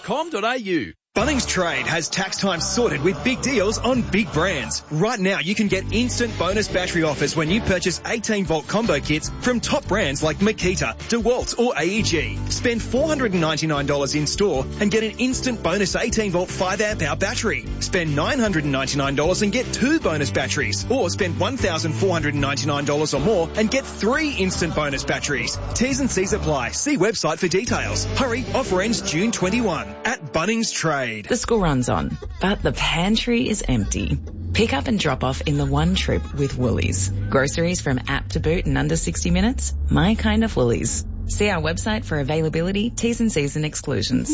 bunnings.com.au. Bunnings Trade has tax time sorted with big deals on big brands. Right now you can get instant bonus battery offers when you purchase 18-volt combo kits from top brands like Makita, DeWalt or AEG. Spend $499 in store and get an instant bonus 18-volt 5-amp-hour battery. Spend $999 and get 2 bonus batteries. Or spend $1,499 or more and get 3 instant bonus batteries. T's and C's apply. See website for details. Hurry, offer ends June 21 at Bunnings Trade. The school runs on, but the pantry is empty. Pick up and drop off in the one trip with Woolies. Groceries from app to boot in under 60 minutes? My kind of Woolies. See our website for availability, T's and C's and exclusions.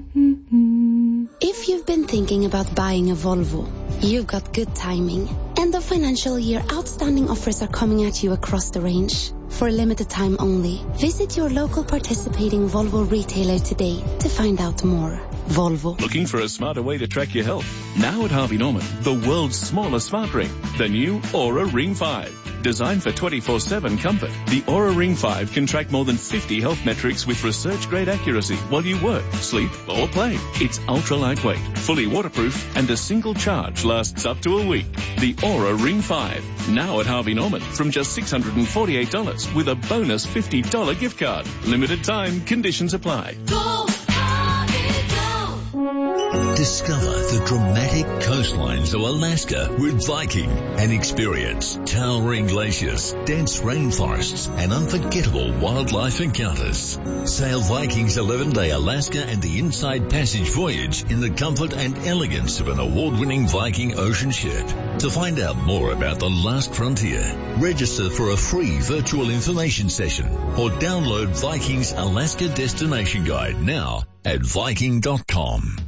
If you've been thinking about buying a Volvo, you've got good timing. End of financial year outstanding offers are coming at you across the range. For a limited time only, visit your local participating Volvo retailer today to find out more. Volvo. Looking for a smarter way to track your health? Now at Harvey Norman, the world's smallest smart ring, the new Oura Ring 5. Designed for 24/7 comfort, the Oura Ring 5 can track more than 50 health metrics with research-grade accuracy while you work, sleep or play. It's ultra-lightweight, fully waterproof, and a single charge lasts up to a week. The Oura Ring 5, now at Harvey Norman, from just $648 with a bonus $50 gift card. Limited time, conditions apply. Go! Discover the dramatic coastlines of Alaska with Viking and experience towering glaciers, dense rainforests, and unforgettable wildlife encounters. Sail Viking's 11-day Alaska and the Inside Passage voyage in the comfort and elegance of an award-winning Viking ocean ship. To find out more about the last frontier, register for a free virtual information session or download Viking's Alaska Destination Guide now at Viking.com.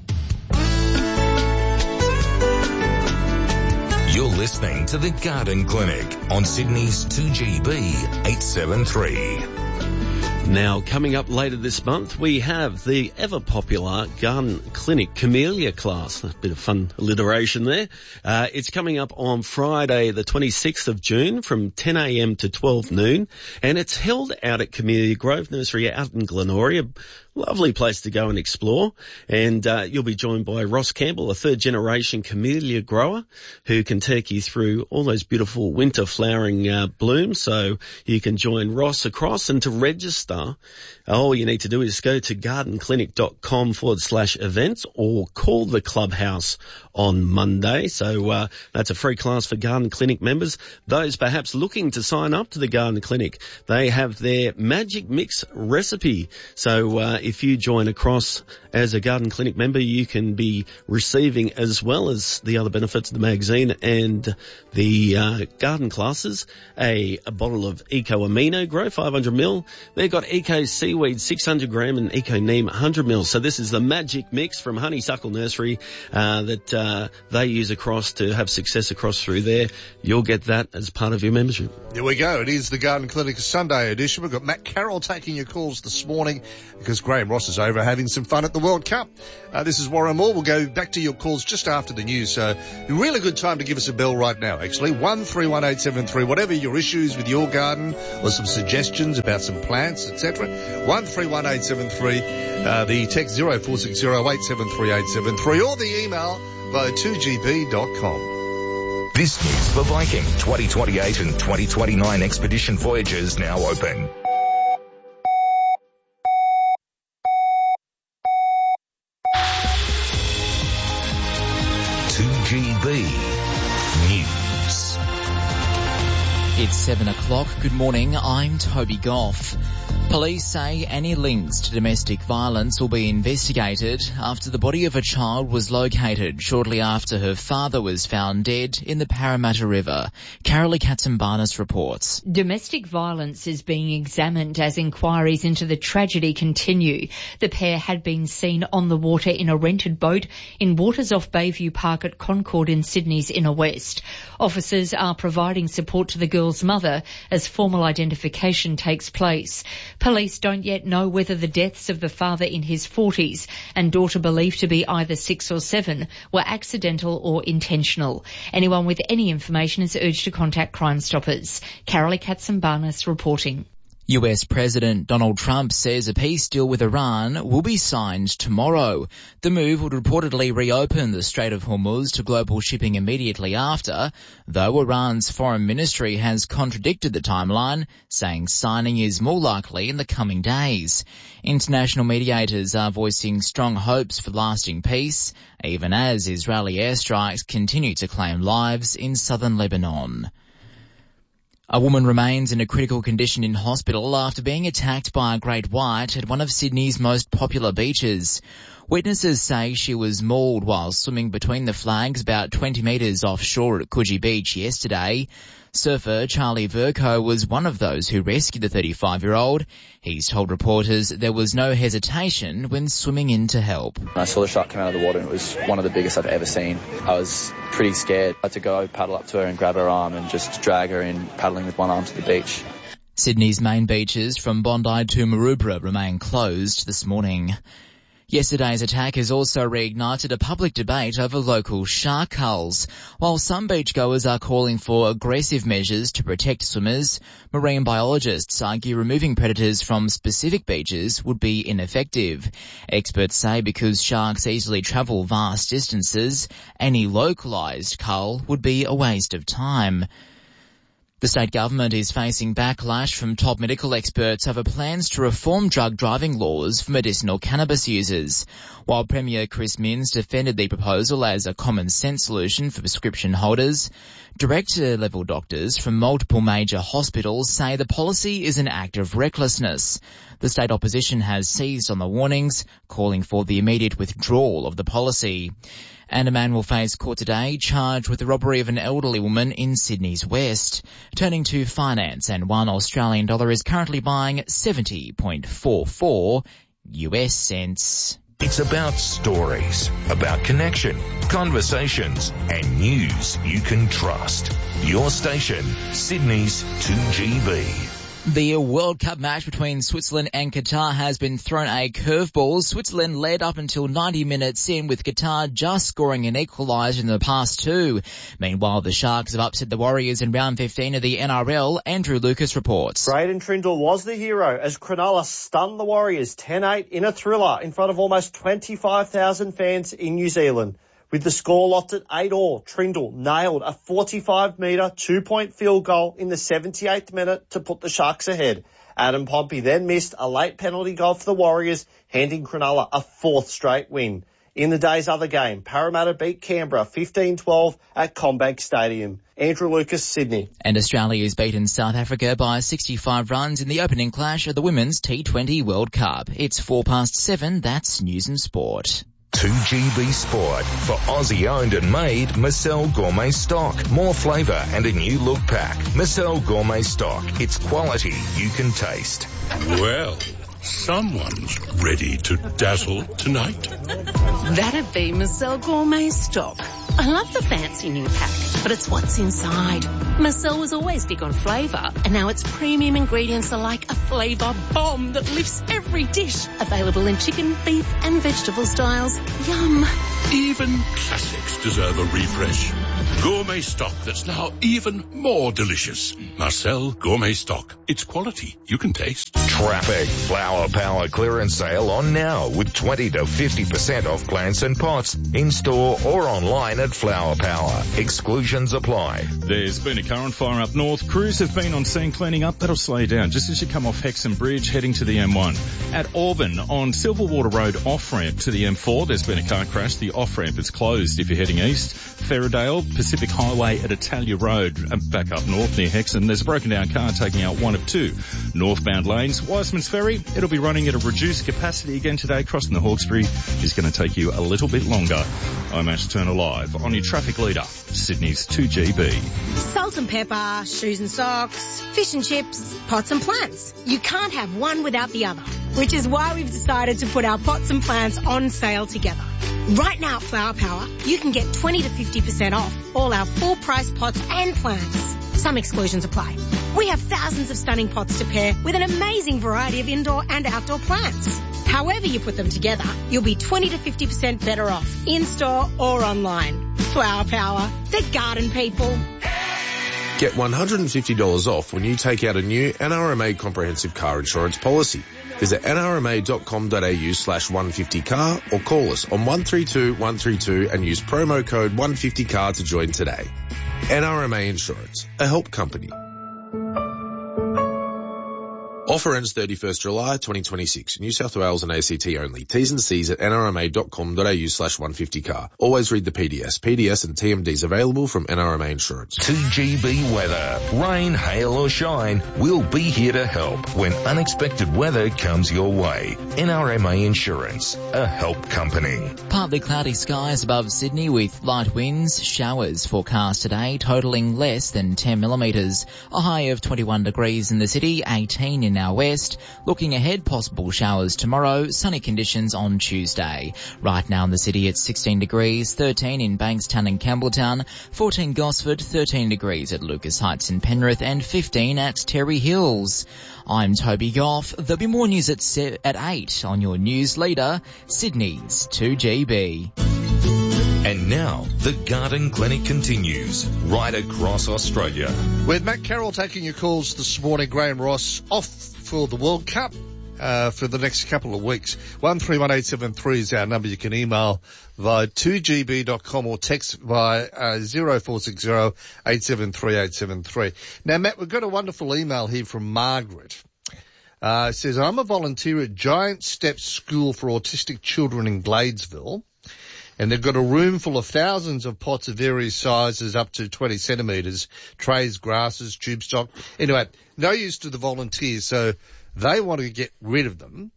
You're listening to The Garden Clinic on Sydney's 2GB 873. Now, coming up later this month, we have the ever-popular Garden Clinic Camellia class. A bit of fun alliteration there. It's coming up on Friday, the 26th of June from 10 a.m. to 12 noon, and it's held out at Camellia Grove Nursery out in Glenoria. Lovely place to go and explore. And you'll be joined by Ross Campbell, a third-generation camellia grower, who can take you through all those beautiful winter flowering blooms. So you can join Ross across. And to register, all you need to do is go to gardenclinic.com/events or call the clubhouse on Monday. So that's a free class for Garden Clinic members. Those perhaps looking to sign up to the Garden Clinic, they have their Magic Mix recipe. So if you join across as a Garden Clinic member, you can be receiving, as well as the other benefits of the magazine and the garden classes, a bottle of Eco Amino Grow 500ml. They've got Eco Seaweed 600 gram and Eco Neem 100ml. So this is the Magic Mix from Honeysuckle Nursery that they use across to have success across through there. You'll get that as part of your membership. Here we go. It is the Garden Clinic Sunday edition. We've got Matt Carroll taking your calls this morning because Graham Ross is over having some fun at the World Cup. This is Warren Moore. We'll go back to your calls just after the news. So a really good time to give us a bell right now, actually. 131873. Whatever your issues with your garden or some suggestions about some plants, etc. 131873. The text 0460873873 or the email via 2gb.com. This news for Viking 2028 and 2029 expedition voyages now open. News. It's 7 o'clock. Good morning. I'm Toby Goff. Police say any links to domestic violence will be investigated after the body of a child was located shortly after her father was found dead in the Parramatta River. Carolee Katsimbarnis reports. Domestic violence is being examined as inquiries into the tragedy continue. The pair had been seen on the water in a rented boat in waters off Bayview Park at Concord in Sydney's inner west. Officers are providing support to the girl's mother as formal identification takes place. Police don't yet know whether the deaths of the father in his 40s and daughter believed to be either 6 or 7 were accidental or intentional. Anyone with any information is urged to contact Crime Stoppers. Carolee Katsimbarnis reporting. US President Donald Trump says a peace deal with Iran will be signed tomorrow. The move would reportedly reopen the Strait of Hormuz to global shipping immediately after, though Iran's foreign ministry has contradicted the timeline, saying signing is more likely in the coming days. International mediators are voicing strong hopes for lasting peace, even as Israeli airstrikes continue to claim lives in southern Lebanon. A woman remains in a critical condition in hospital after being attacked by a great white at one of Sydney's most popular beaches. Witnesses say she was mauled while swimming between the flags about 20 metres offshore at Coogee Beach yesterday. Surfer Charlie Verco was one of those who rescued the 35-year-old. He's told reporters there was no hesitation when swimming in to help. I saw the shark come out of the water and it was one of the biggest I've ever seen. I was pretty scared. I had to go paddle up to her and grab her arm and just drag her in, paddling with one arm to the beach. Sydney's main beaches from Bondi to Maroubra remain closed this morning. Yesterday's attack has also reignited a public debate over local shark hulls. While some beachgoers are calling for aggressive measures to protect swimmers, marine biologists argue removing predators from specific beaches would be ineffective. Experts say because sharks easily travel vast distances, any localised cull would be a waste of time. The state government is facing backlash from top medical experts over plans to reform drug driving laws for medicinal cannabis users. While Premier Chris Minns defended the proposal as a common-sense solution for prescription holders, director-level doctors from multiple major hospitals say the policy is an act of recklessness. The state opposition has seized on the warnings, calling for the immediate withdrawal of the policy. And a man will face court today charged with the robbery of an elderly woman in Sydney's West. Turning to finance, and $1 Australian is currently buying 70.44 US cents. It's about stories, about connection, conversations, and news you can trust. Your station, Sydney's 2GB. The World Cup match between Switzerland and Qatar has been thrown a curveball. Switzerland led up until 90 minutes in, with Qatar just scoring an equaliser in the past two. Meanwhile, the Sharks have upset the Warriors in round 15 of the NRL. Andrew Lucas reports. Braden Trindle was the hero as Cronulla stunned the Warriors 10-8 in a thriller in front of almost 25,000 fans in New Zealand. With the score locked at 8-all, Trindle nailed a 45-metre two-point field goal in the 78th minute to put the Sharks ahead. Adam Pompey then missed a late penalty goal for the Warriors, handing Cronulla a fourth straight win. In the day's other game, Parramatta beat Canberra 15-12 at CommBank Stadium. Andrew Lucas, Sydney. And Australia has beaten South Africa by 65 runs in the opening clash of the Women's T20 World Cup. It's 7:04, that's News and Sport. 2GB Sport for Aussie owned and made Marcel Gourmet stock. More flavour and a new look pack. Marcel Gourmet stock. It's quality you can taste. Well, someone's ready to dazzle tonight. That'd be Marcel Gourmet stock. I love the fancy new pack, but it's what's inside. Marcel was always big on flavour, and now its premium ingredients are like a flavour bomb that lifts every dish. Available in chicken, beef and vegetable styles. Yum. Even classics deserve a refresh. Gourmet stock that's now even more delicious. Marcel Gourmet stock. It's quality you can taste. Traffic Flower Power clearance sale on now with 20 to 50% off plants and pots in store or online at Flower Power. Exclusions apply. There's been a current fire up north. Crews have been on scene cleaning up. That'll slow you down just as you come off Hexham Bridge heading to the M1. At Auburn on Silverwater Road off-ramp to the M4, there's been a car crash. The off-ramp is closed if you're heading east. Ferradale, Pacific Highway at Italia Road, back up north near Hexham. There's a broken down car taking out one of two northbound lanes. Wiseman's Ferry, it'll be running at a reduced capacity again today. Crossing the Hawkesbury is going to take you a little bit longer. I'm Ash Turner live on your traffic leader, Sydney's 2GB. Salt and pepper, shoes and socks, fish and chips, pots and plants. You can't have one without the other, which is why we've decided to put our pots and plants on sale together. Right now at Flower Power, you can get 20 to 50% off all our full price pots and plants. Some exclusions apply. We have thousands of stunning pots to pair with an amazing variety of indoor and outdoor plants. However you put them together, you'll be 20 to 50% better off in-store or online. Flower Power, the garden people. Get $150 off when you take out a new NRMA comprehensive car insurance policy. Visit nrma.com.au/150car or call us on 132 132 and use promo code 150car to join today. NRMA Insurance, a help company. Offer ends 31st July 2026. New South Wales and ACT only. T's and C's at nrma.com.au/150car. Always read the PDS. PDS and TMDs available from NRMA Insurance. 2GB weather. Rain, hail or shine, we'll be here to help when unexpected weather comes your way. NRMA Insurance, a help company. Partly cloudy skies above Sydney with light winds, showers forecast today totalling less than 10 millimetres. A high of 21 degrees in the city, 18 in our west. Looking ahead, possible showers tomorrow, sunny conditions on Tuesday. Right now in the city it's 16 degrees, 13 in Bankstown and Campbelltown, 14 Gosford, 13 degrees at Lucas Heights and Penrith and 15 at Terry Hills. I'm Toby Goff. There'll be more news at 8 on your news leader, Sydney's 2GB. And now, the Garden Clinic continues right across Australia. With Matt Carroll taking your calls this morning, Graham Ross off for the World Cup for the next couple of weeks. 131873 is our number. You can email via 2gb.com or text via 0460 873 873. Now, Matt, we've got a wonderful email here from Margaret. It says, I'm a volunteer at Giant Steps School for Autistic Children in Gladesville. And they've got a room full of thousands of pots of various sizes up to 20 centimetres, trays, grasses, tube stock. Anyway, no use to the volunteers, so they want to get rid of them.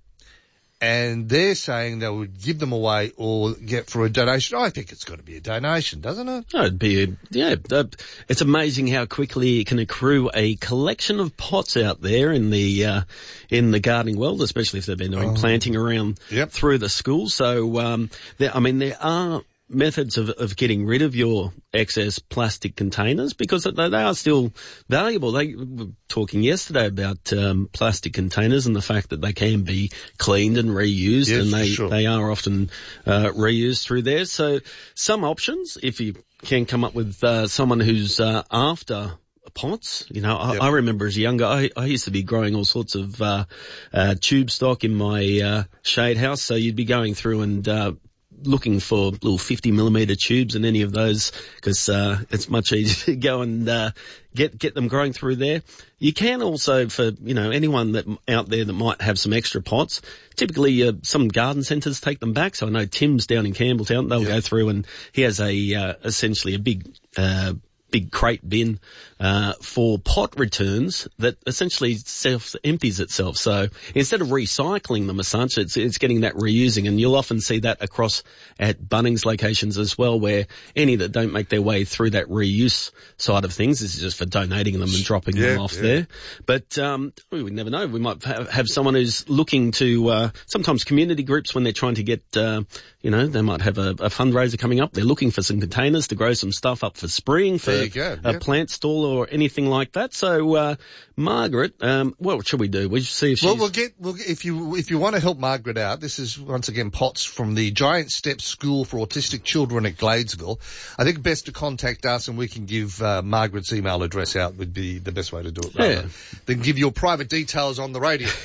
And they're saying they would give them away or get for a donation. I think it's got to be a donation, doesn't it? No, it'd be it's amazing how quickly you can accrue a collection of pots out there in the gardening world, especially if they've been doing planting around through the school. So, there are methods of getting rid of your excess plastic containers because they are still valuable. They were talking yesterday about plastic containers and the fact that they can be cleaned and reused, and they are often reused through there. So some options, if you can come up with someone who's after pots. I remember as a young guy, I used to be growing all sorts of tube stock in my shade house, so you'd be going through and looking for little 50 millimetre tubes in any of those because it's much easier to go and get them growing through there. You can also, for anyone that out there that might have some extra pots, typically some garden centres take them back. So I know Tim's down in Campbelltown, they'll go through and he has essentially a big crate bin for pot returns that essentially self-empties itself. So instead of recycling them as such, it's getting that reusing, and you'll often see that across at Bunnings locations as well, where any that don't make their way through that reuse side of things, this is just for donating them and dropping them off there. But we would never know. We might have someone who's looking to sometimes community groups when they're trying to get they might have a fundraiser coming up. They're looking for some containers to grow some stuff up for spring for a plant stall or anything like that. So, Margaret, what should we do? We should see if if you want to help Margaret out, this is once again pots from the Giant Steps School for Autistic Children at Gladesville. I think best to contact us and we can give Margaret's email address out would be the best way to do it. Rather than give your private details on the radio.